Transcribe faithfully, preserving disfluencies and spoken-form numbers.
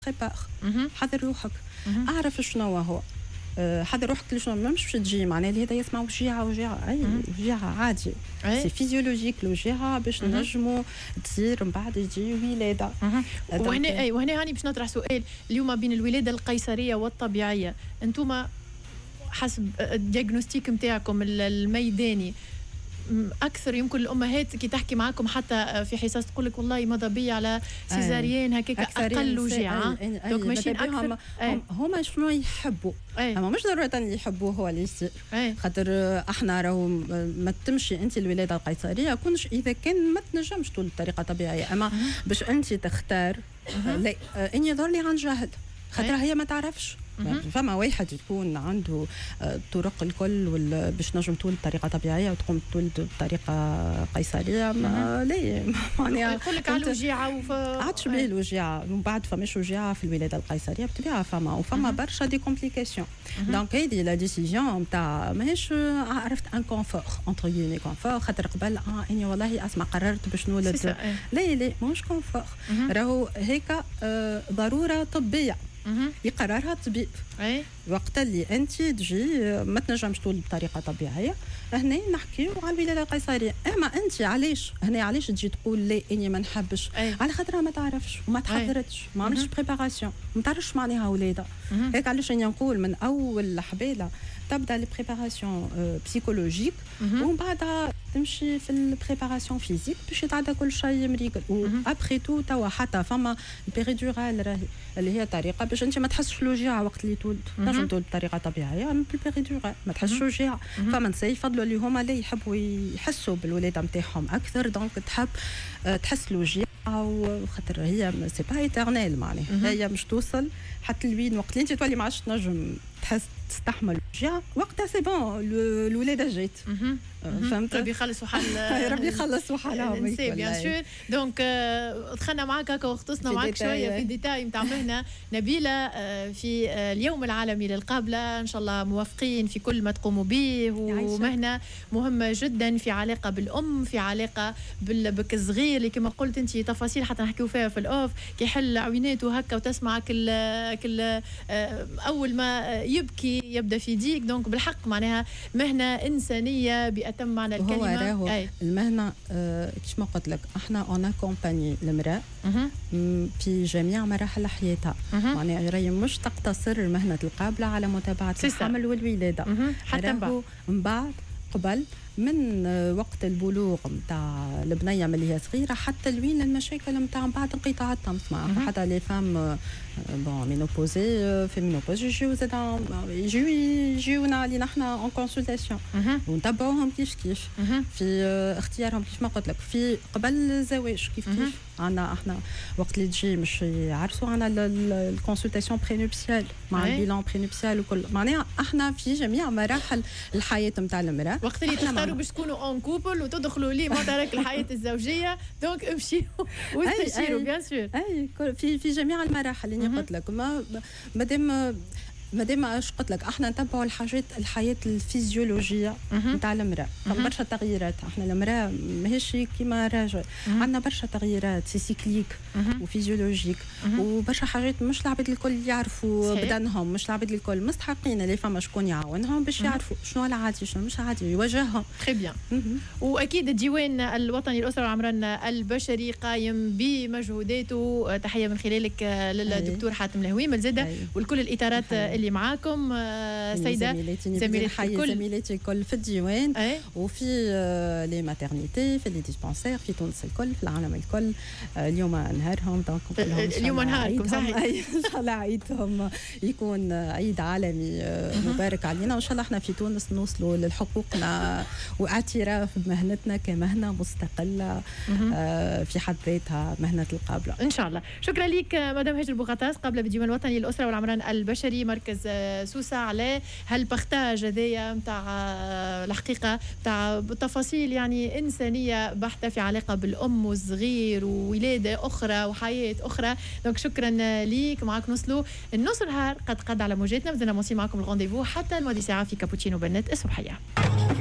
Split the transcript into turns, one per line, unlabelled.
بريبار حضر روحك. اعرف شنو هو أه حضر روحك لشنو ما مش تجي معناها هذا يسمع وجيعه وجيعه اي وجيعه عادي سي فيزيولوجيك الوجيعه باش نجموا تصير من بعد يجي ولاده.
وهنا اي وهنا هاني باش نطرح سؤال اليوم بين الولاده القيصريه والطبيعيه، انتم حسب الدياغنوستيك نتاعكم الميداني اكثر يمكن الامهات كي تحكي معاكم حتى في حصص تقول لك والله ماذا بي على سيزاريين هكاك اقل وجيعه دونك ماشيين اكثر
هما شنو يحبوا اما مش ضروري اللي يحبوه هو اللي يصير خاطر احنا راهو ما تمشي انت الولاده القيصريه كونش اذا كان ما تنجمش طول الطريقه طبيعيه اما باش انت تختار لا اني يظهر لي عن جهل خاطر هي ما تعرفش فما واحد يكون عنده الطرق الكل باش نجم تولد بطريقه طبيعيه وتقوم تولد بطريقه قيصريه ما لا
معناها يقول لك على الوجيعه وف
عادش بيه الوجيعه ومن بعد فماش وجيعه في الولاده القيصريه بطبيعه فما وفما برشا دي كومبليكاسيون دونك هذه لا ديسيجن نتاع ماهيش عرفت ان كونفور اونتر غيني كونفور خاطر قبل اه اني والله اسمع قررت باش نولد لا لا مش كونفور راهو هيك ضروره طبيه يقررها الطبيب وقت اللي انت تجي ما تنجمش تولد بطريقه طبيعيه هنا نحكيو على الولاده القيصريه. اما انت علاش هنا علاش تجي تقول لا اني ما نحبش على خاطرها ما تعرفش وما تحضرتش ما عملتش بريباراسيون ما تعرفش معناها ولاده هيك علاش اني نقول من اول حبيله تبدا البريباراسيون بسيكولوجيك ومن بعدها تمشي في البريباراسيون فيزيك باش يتعدى كل شيء مريقل وابخي تو توا حتى فما البيريدورال راهي اللي هي طريقه باش انت ما تحسش الوجيعه وقت اللي تولد تنجم تولد بطريقه طبيعيه من البيريدورال ما تحسش وجيعه. فما نساء يفضلوا اللي هما اللي يحبوا يحسوا بالولاده نتاعهم اكثر دونك تحب تحس الوجيعه وخاطر هي سي با ايترنيل معناها هي مش توصل حتى لوين وقت اللي انت تولي ما عادش تنجم تحس تستحمل الوجيعه وقتها سي بون الولاده جات
فهمت ربي يخلص وحال
ربي يخلص وحالها
نسي بيان سور. دونك دخلنا معك هكا واختصنا معك شويه في ديتاي نتاع مهنه نبيله في اليوم العالمي للقابله ان شاء الله موافقين في كل ما تقوموا به ومهنه مهمه جدا في علاقه بالام في علاقه بالبك الصغير اللي كما قلت انت تفاصيل حتى نحكيو فيها في الاوف كي يحل عويناته هكا وتسمع كل كل اول ما يبكي يبدا في ديك دونك بالحق معناها مهنه انسانيه بأتم معنى الكلمه.
هو راهو المهنه آه كيش ما قلت لك احنا اون اكومباني المراه في جميع مراحل حياتها معناها راهي مش تقتصر مهنه القابله على متابعه الحمل والولاده
حتى
من بعد قبل من وقت البلوغ نتاع البنيه ملي هي صغيره حتى لوين المشاكل نتاع بعد انقطاع الطمس معها حتى لي فام بون مينوبوزي في مينوبوز يجيو زاد يجيو يجيونا اللي نحنا اون كونسلتاسيون ونتبعوهم كيف كيف في اختيارهم كيف ما قلت لك في قبل الزواج كيف كيف عندنا احنا وقت اللي تجي مش يعرسوا عندنا الكونسلتاسيون برينوبسيال مع البيلان برينوبسيال وكل معناها احنا في جميع مراحل الحياه نتاع المراه
وقت اللي تختاروا باش تكونوا اون كوبل وتدخلوا لي مدرك الحياه الزوجيه دونك امشيوا واستشيروا بيان سور
اي في في جميع المراحل اللي قلت لك ما مادام مادام اش قلت لك احنا نتبعوا الحاجات الحياه الفيزيولوجيه نتاع المراه فما برشا تغييرات احنا المراه ماهيش كيما راجل عندنا برشا تغييرات سي سيكليك وفيزيولوجيك وبرشا حاجات مش العباد الكل يعرفوا بدنهم مش العباد الكل مستحقين اللي فما شكون يعاونهم باش يعرفوا شنو العادي شنو مش عادي يوجههم
تري بيان. واكيد الديوان الوطني للاسره والعمران البشري قايم بمجهوداته تحيه من خلالك للدكتور حاتم الهويمل زاده والكل الاطارات اللي معاكم سيده
زميلاتي الكل زميلاتي الكل في الديوان أي. وفي لي ماترنيتي في لي ديسبانسير في تونس الكل في العالم الكل اليوم نهارهم دونك
اليوم نهاركم صحيح
ان شاء الله عيدهم يكون عيد عالمي مبارك علينا وان شاء الله احنا في تونس نوصلوا لحقوقنا واعتراف بمهنتنا كمهنه مستقله في حد ذاتها مهنه القابله
ان شاء الله. شكرا لك مدام هاجر بوغطاس قابله بالديوان الوطني للاسره والعمران البشري مركز سوسه على هالبارتاج هذايا نتاع الحقيقه نتاع تفاصيل يعني انسانيه بحته في علاقه بالام والصغير وولاده اخرى وحياه اخرى. دونك شكرا ليك معك نوصلوا النص نهار قد قد على موجاتنا مازلنا مواصلين معكم الرونديفو حتى الماضي ساعه في كابوتشينو بنات الصبحيه.